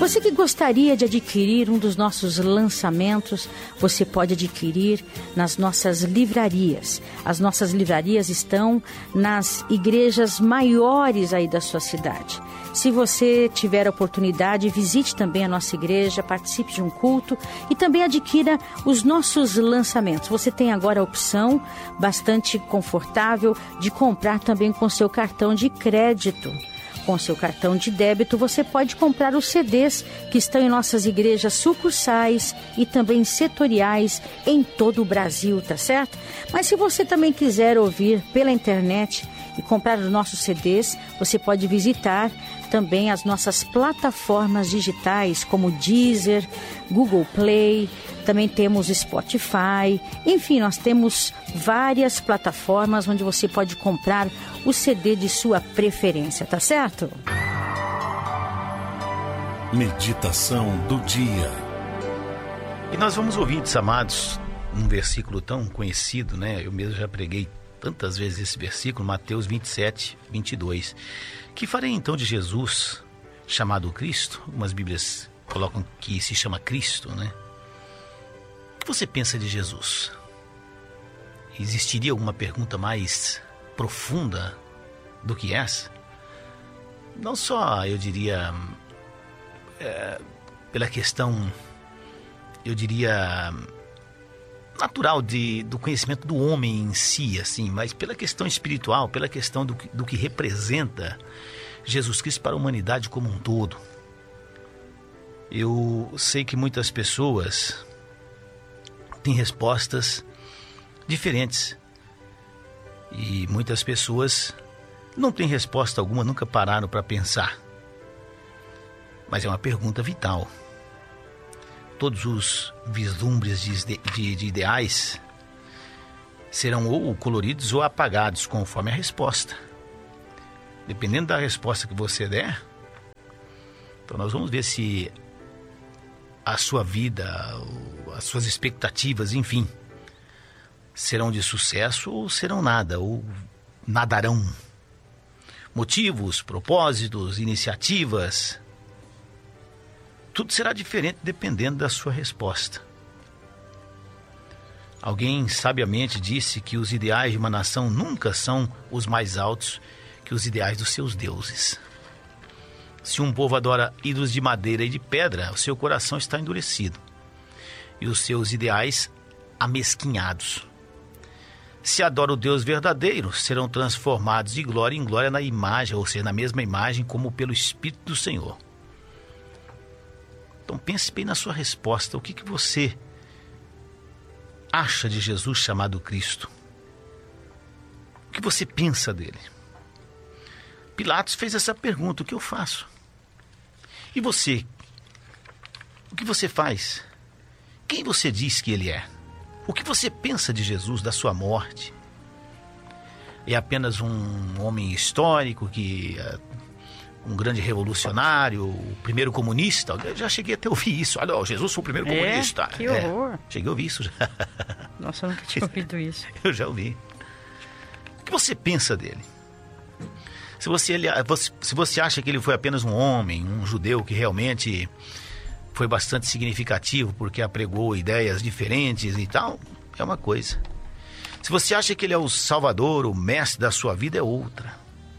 Você que gostaria de adquirir um dos nossos lançamentos, você pode adquirir nas nossas livrarias. As nossas livrarias estão nas igrejas maiores aí da sua cidade. Se você tiver a oportunidade, visite também a nossa igreja, participe de um culto e também adquira os nossos lançamentos. Você tem agora a opção bastante confortável de comprar também com seu cartão de crédito. Com seu cartão de débito, você pode comprar os CDs que estão em nossas igrejas sucursais e também setoriais em todo o Brasil, tá certo? Mas se você também quiser ouvir pela internet e comprar os nossos CDs, você pode visitar também as nossas plataformas digitais como Deezer, Google Play, também temos Spotify, enfim, nós temos várias plataformas onde você pode comprar o CD de sua preferência, tá certo? Meditação do dia. E nós vamos ouvir, amados, um versículo tão conhecido, né? Eu mesmo já preguei tantas vezes esse versículo, Mateus 27, 22. Que farei então de Jesus, chamado Cristo? Algumas Bíblias colocam que se chama Cristo, né? O que você pensa de Jesus? Existiria alguma pergunta mais profunda do que essa? Não só, eu diria, pela questão, eu diria, natural do conhecimento do homem em si, assim, mas pela questão espiritual, pela questão do que representa Jesus Cristo para a humanidade como um todo. Eu sei que muitas pessoas têm respostas diferentes e muitas pessoas não têm resposta alguma, nunca pararam para pensar. Mas é uma pergunta vital. Todos os vislumbres de ideais serão ou coloridos ou apagados conforme a resposta. Dependendo da resposta que você der, então nós vamos ver se a sua vida, as suas expectativas, enfim, serão de sucesso ou serão nada, ou nadarão. Motivos, propósitos, iniciativas, tudo será diferente dependendo da sua resposta. Alguém sabiamente disse que os ideais de uma nação nunca são os mais altos que os ideais dos seus deuses. Se um povo adora ídolos de madeira e de pedra, o seu coração está endurecido e os seus ideais amesquinhados. Se adora o Deus verdadeiro, serão transformados de glória em glória na imagem, ou seja, na mesma imagem como pelo Espírito do Senhor. Então pense bem na sua resposta. O que você acha de Jesus chamado Cristo? O que você pensa dele? Pilatos fez essa pergunta: o que eu faço? E você? O que você faz? Quem você diz que ele é? O que você pensa de Jesus, da sua morte? É apenas um homem histórico, um grande revolucionário, o primeiro comunista? Eu já cheguei até a ouvir isso. Olha, Jesus foi o primeiro comunista. Que horror. Cheguei a ouvir isso já. Nossa, eu nunca tinha ouvido isso. Eu já ouvi. O que você pensa dele? Se você acha que ele foi apenas um homem, um judeu que realmente foi bastante significativo porque apregou ideias diferentes e tal, é uma coisa. Se você acha que ele é o salvador, o mestre da sua vida, é outra.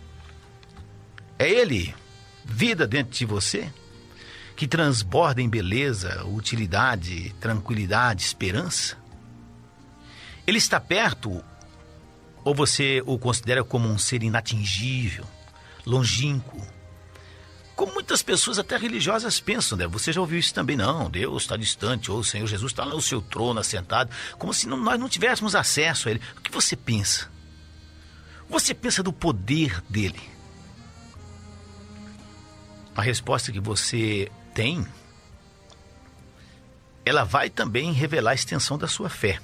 É ele, vida dentro de você, que transborda em beleza, utilidade, tranquilidade, esperança? Ele está perto, ou você o considera como um ser inatingível, longínquo? Como muitas pessoas até religiosas pensam, né? Você já ouviu isso também? Não, Deus está distante, ou o Senhor Jesus está lá no seu trono assentado, como se nós não tivéssemos acesso a Ele. O que você pensa? Você pensa do poder dele? A resposta que você tem, ela vai também revelar a extensão da sua fé.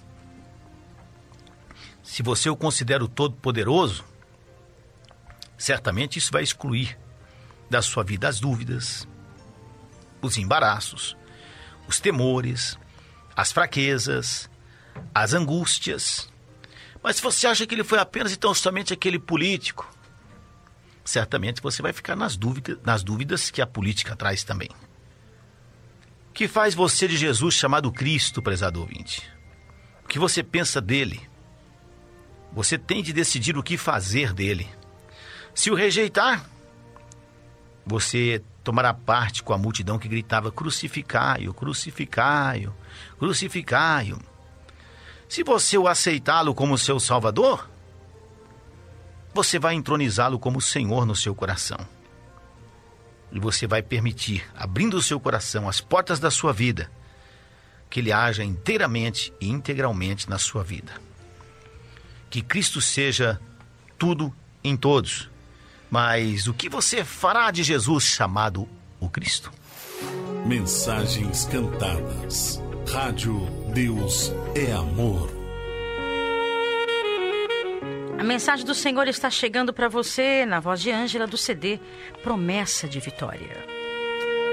Se você o considera o Todo-Poderoso, certamente isso vai excluir da sua vida as dúvidas, os embaraços, os temores, as fraquezas, as angústias. Mas se você acha que ele foi apenas então somente aquele político, certamente você vai ficar nas dúvidas que a política traz também. que faz você de Jesus chamado Cristo, prezado ouvinte? O que você pensa dele? Você tem de decidir o que fazer dele. Se o rejeitar, você tomará parte com a multidão que gritava: crucificai-o, crucificai-o, crucificai-o. Se você o aceitá-lo como seu Salvador, você vai entronizá-lo como Senhor no seu coração. E você vai permitir, abrindo o seu coração, as portas da sua vida, que ele haja inteiramente e integralmente na sua vida. Que Cristo seja tudo em todos. Mas o que você fará de Jesus chamado o Cristo? Mensagens cantadas. Rádio Deus é Amor. A mensagem do Senhor está chegando para você na voz de Ângela do CD Promessa de Vitória.